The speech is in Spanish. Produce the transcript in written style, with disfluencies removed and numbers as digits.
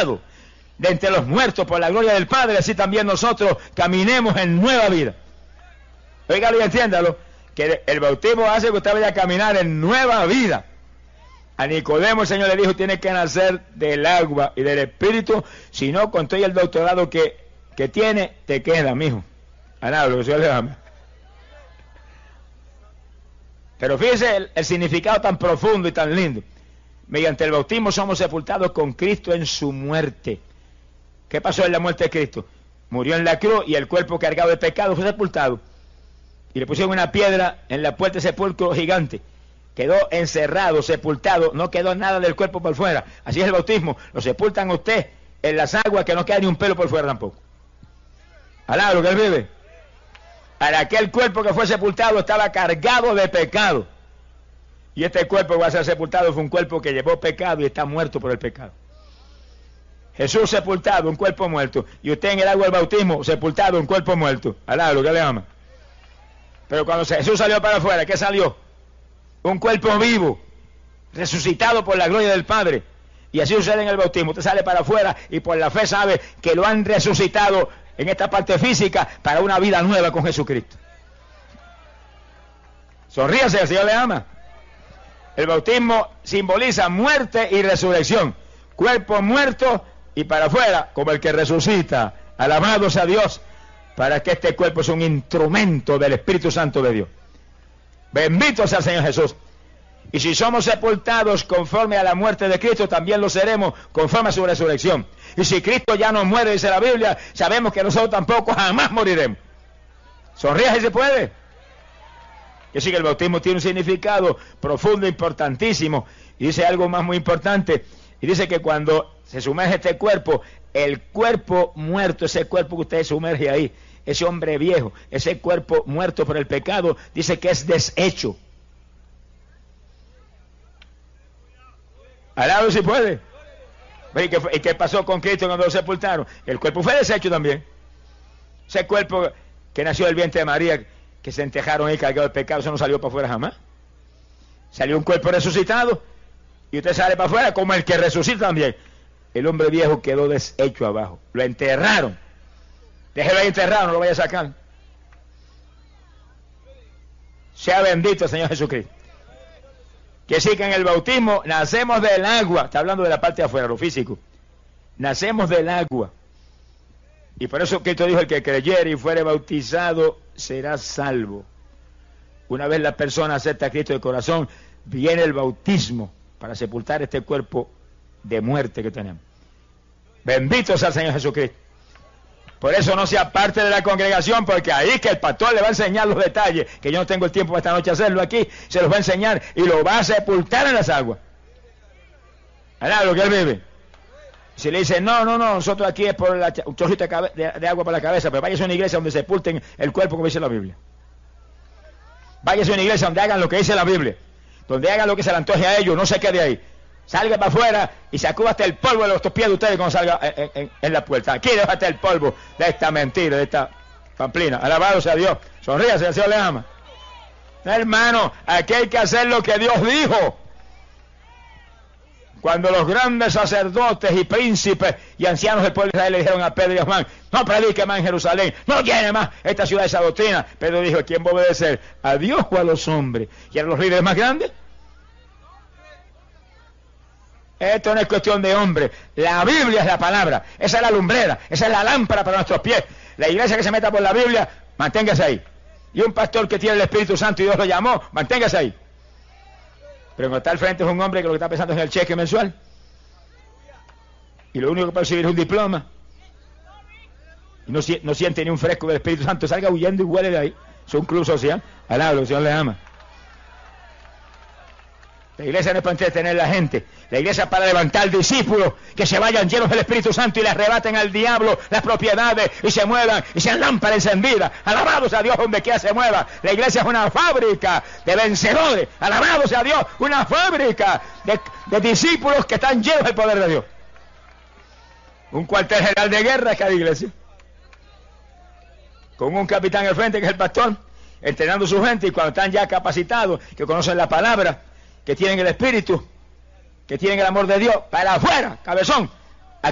resucitado de entre los muertos por la gloria del Padre, así también nosotros caminemos en nueva vida. Óigalo y entiéndalo, que el bautismo hace que usted vaya a caminar en nueva vida. A Nicodemo el Señor le dijo, tiene que nacer del agua y del Espíritu, si no, con todo el doctorado que tiene, te queda, mijo. Alá, lo que Dios le ama. Pero fíjese el significado tan profundo y tan lindo. Mediante el bautismo somos sepultados con Cristo en su muerte. ¿Qué pasó en la muerte de Cristo? Murió en la cruz y el cuerpo cargado de pecado fue sepultado. Y le pusieron una piedra en la puerta de sepulcro gigante. Quedó encerrado, sepultado, no quedó nada del cuerpo por fuera. Así es el bautismo, lo sepultan a usted en las aguas, que no queda ni un pelo por fuera tampoco. Alá, lo que él vive. Para aquel cuerpo que fue sepultado estaba cargado de pecado. Y este cuerpo que va a ser sepultado fue un cuerpo que llevó pecado y está muerto por el pecado. Jesús sepultado, un cuerpo muerto. Y usted en el agua del bautismo, sepultado, un cuerpo muerto. Alá, lo que le ama. Pero cuando Jesús salió para afuera, ¿qué salió? Un cuerpo vivo, resucitado por la gloria del Padre. Y así sucede en el bautismo. Usted sale para afuera y por la fe sabe que lo han resucitado en esta parte física para una vida nueva con Jesucristo. Sonríase, el Señor le ama. El bautismo simboliza muerte y resurrección. Cuerpo muerto y para afuera como el que resucita. Alabados a Dios, para que este cuerpo es un instrumento del Espíritu Santo de Dios. Bendito sea el Señor Jesús. Y si somos sepultados conforme a la muerte de Cristo, también lo seremos conforme a su resurrección. Y si Cristo ya no muere, dice la Biblia, sabemos que nosotros tampoco jamás moriremos. Sonríe si se puede. Que sí, que el bautismo tiene un significado profundo, importantísimo. Y dice algo más muy importante. Y dice que cuando se sumerge este cuerpo, el cuerpo muerto, ese cuerpo que usted sumerge ahí, ese hombre viejo, ese cuerpo muerto por el pecado, dice que es deshecho. Alado si puede. ¿Y qué pasó con Cristo cuando lo sepultaron? El cuerpo fue deshecho también. Ese cuerpo que nació del vientre de María, que se entejaron ahí cargado de pecado, eso no salió para afuera jamás. Salió un cuerpo resucitado y usted sale para afuera como el que resucita también. El hombre viejo quedó deshecho abajo. Lo enterraron. Déjelo ahí enterrado, no lo vaya a sacar. Sea bendito el Señor Jesucristo. Que sí, que en el bautismo nacemos del agua. Está hablando de la parte de afuera, lo físico. Nacemos del agua. Y por eso Cristo dijo, el que creyere y fuere bautizado será salvo. Una vez la persona acepta a Cristo de corazón, viene el bautismo para sepultar este cuerpo de muerte que tenemos. Bendito sea el Señor Jesucristo. Por eso no sea parte de la congregación, porque ahí que el pastor le va a enseñar los detalles, que yo no tengo el tiempo esta noche hacerlo aquí, se los va a enseñar y lo va a sepultar en las aguas. ¿Verdad? Lo que él vive. Si le dice, no, nosotros aquí es por un chorrito de agua para la cabeza, pero váyase a una iglesia donde sepulten el cuerpo como dice la Biblia. Váyase a una iglesia donde hagan lo que dice la Biblia, donde hagan lo que se le antoje a ellos, no se quede ahí. Salga para afuera y sacuda hasta el polvo de los pies de ustedes cuando salga en la puerta. Aquí deja hasta el polvo de esta mentira, de esta pamplina. Alabado sea Dios. Sonríase, el Señor le ama. Hermano, aquí hay que hacer lo que Dios dijo. Cuando los grandes sacerdotes y príncipes y ancianos del pueblo de Israel le dijeron a Pedro y a Juan, no predique más en Jerusalén, no llene más esta ciudad de esa doctrina. Pedro dijo, ¿quién va a obedecer? ¿A Dios o a los hombres? ¿Y a los líderes más grandes? Esto no es cuestión de hombre. La Biblia es la palabra. Esa es la lumbrera. Esa es la lámpara para nuestros pies. La iglesia que se meta por la Biblia, manténgase ahí. Y un pastor que tiene el Espíritu Santo y Dios lo llamó, manténgase ahí. Pero cuando está al frente es un hombre que lo que está pensando es en el cheque mensual. Y lo único que puede recibir es un diploma. Y no siente ni un fresco del Espíritu Santo. Salga huyendo y huele de ahí. Es un club social. Alabado, el Señor le ama. La iglesia no es para entretener a la gente. La iglesia es para levantar discípulos que se vayan llenos del Espíritu Santo y le arrebaten al diablo las propiedades y se muevan y sean lámparas encendidas. Alabados a Dios donde quiera se mueva. La iglesia es una fábrica de vencedores. Alabados a Dios, una fábrica de discípulos que están llenos del poder de Dios. Un cuartel general de guerra es cada iglesia. Con un capitán al frente que es el pastor, entrenando a su gente y cuando están ya capacitados, que conocen la palabra, que tienen el Espíritu, que tienen el amor de Dios, para afuera, cabezón,